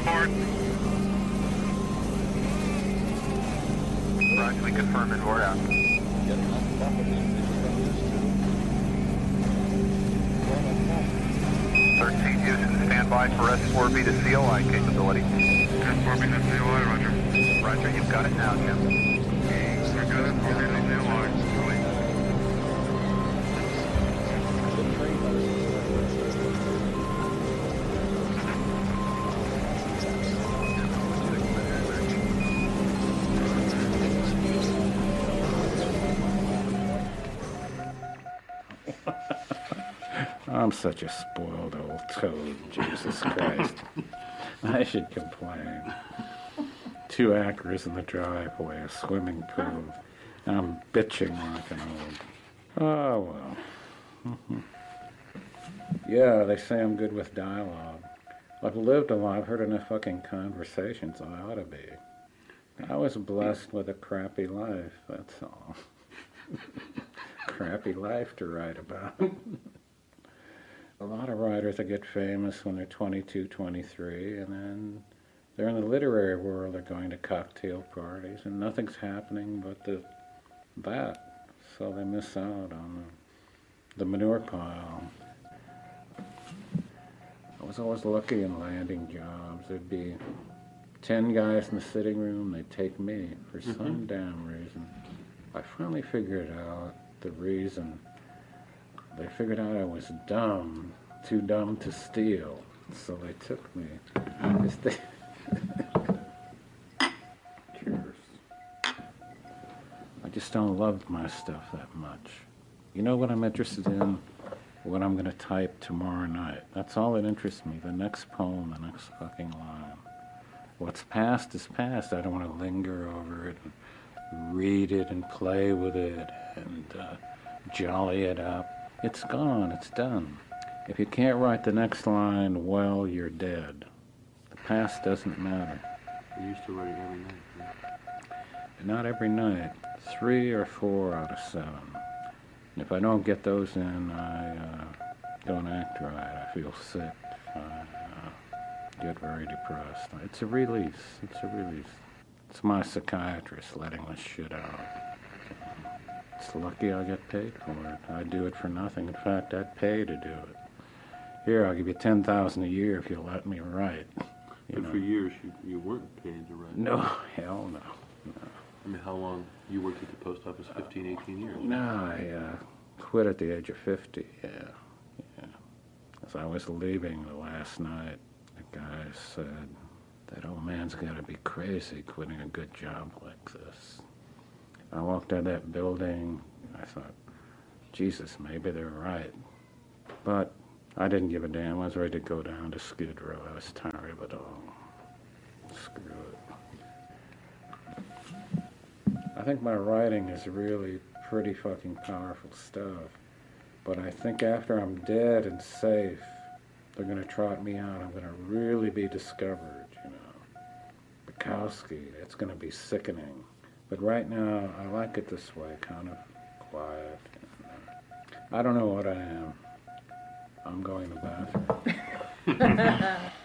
Report. Roger, we confirm and we're out. Getting on top of these things I'm used to. Going on top. 13 Houston, stand by for S4B to COI capability. S4B to COI, roger. Roger, you've got it now, Jim. I got it, S4B to COI. The train I'm such a spoiled old toad, Jesus Christ. I should complain. 2 acres in the driveway, a swimming pool. I'm bitching like an old. Oh, well. Yeah, they say I'm good with dialogue. I've lived a lot, I've heard enough fucking conversations, I ought to be. I was blessed with a crappy life, that's all. Crappy life to write about. A lot of writers that get famous when they're 22, 23, and then they're in the literary world, they're going to cocktail parties, and nothing's happening but that. So they miss out on the manure pile. I was always lucky in landing jobs. There'd be 10 guys in the sitting room, they'd take me for some damn reason. I finally figured out the reason. They figured out I was dumb, too dumb to steal, so they took me. Cheers. I just don't love my stuff that much. You know what I'm interested in? What I'm going to type tomorrow night. That's all that interests me. The next poem, the next fucking line. What's past is past. I don't want to linger over it and read it and play with it and jolly it up. It's gone. It's done. If you can't write the next line, well, you're dead. The past doesn't matter. You used to write it every night, right? Not every night. 3 or 4 out of 7. And if I don't get those in, I don't act right. I feel sick. I get very depressed. It's a release. It's a release. It's my psychiatrist letting this shit out. It's lucky I get paid for it. I'd do it for nothing. In fact, I'd pay to do it. Here, I'll give you $10,000 a year if you'll let me write. But for years, you weren't paid to write. No, hell no. I mean, how long? You worked at the post office 15, 18 years. No, I quit at the age of 50, yeah. As I was leaving the last night, the guy said, that old man's got to be crazy quitting a good job like this. I walked out of that building, I thought, Jesus, maybe they're right. But I didn't give a damn. I was ready to go down to Skid Row. I was tired of it all. Screw it. I think my writing is really pretty fucking powerful stuff. But I think after I'm dead and safe, they're going to trot me out. I'm going to really be discovered, you know. Bukowski, it's going to be sickening. But right now, I like it this way, kind of quiet. And, I don't know what I am. I'm going to the bathroom.